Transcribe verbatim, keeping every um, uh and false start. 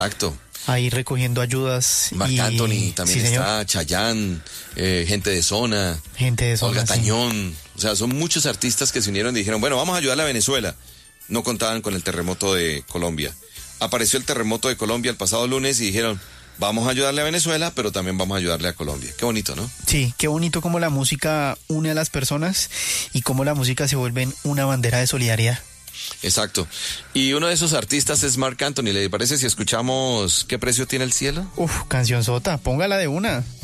Exacto. Ahí recogiendo ayudas. Marc y... Anthony también sí, está, Chayanne, eh, gente de zona, gente de zona, Olga sí. Tañón. O sea, son muchos artistas que se unieron y dijeron, bueno, vamos a ayudarle a Venezuela. No contaban con el terremoto de Colombia. Apareció el terremoto de Colombia el pasado lunes y dijeron, vamos a ayudarle a Venezuela, pero también vamos a ayudarle a Colombia. Qué bonito, ¿no? Sí, qué bonito cómo la música une a las personas y cómo la música se vuelve una bandera de solidaridad. Exacto. Y uno de esos artistas es Marc Anthony. ¿Le parece si escuchamos ¿Qué precio tiene el cielo? Uf, canción sota, póngala de una.